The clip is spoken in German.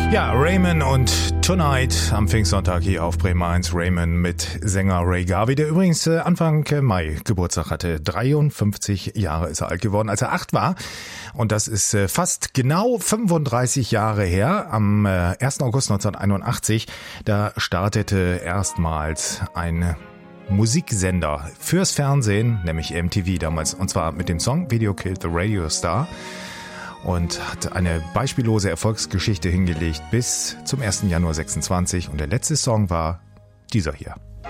Ja, Raymond und Tonight am Pfingstsonntag hier auf Bremen 1. Raymond mit Sänger Ray Garvey, der übrigens Anfang Mai Geburtstag hatte. 53 Jahre ist er alt geworden, als er 8 war. Und das ist fast genau 35 Jahre her. Am 1. August 1981, da startete erstmals ein Musiksender fürs Fernsehen, nämlich MTV damals. Und zwar mit dem Song Video Killed the Radio Star. Und hat eine beispiellose Erfolgsgeschichte hingelegt bis zum 1. Januar 26. Und der letzte Song war dieser hier.